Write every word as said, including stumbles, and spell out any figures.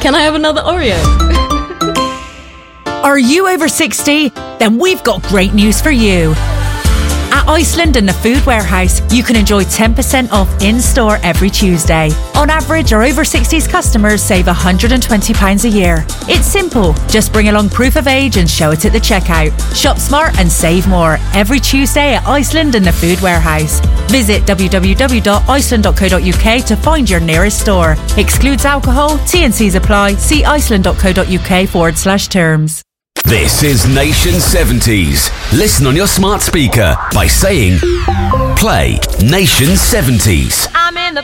Can I have another Oreo? Are you over sixty? Then we've got great news for you. At Iceland and the Food Warehouse, you can enjoy ten percent off in-store every Tuesday. On average, our over sixties customers save one hundred twenty pounds a year. It's simple. Just bring along proof of age and show it at the checkout. Shop smart and save more every Tuesday at Iceland and the Food Warehouse. Visit w w w dot iceland dot co dot u k to find your nearest store. Excludes alcohol, T and C's apply. See iceland dot co dot u k forward slash terms. This is Nation seventies. Listen on your smart speaker by saying, play Nation seventies. I'm in the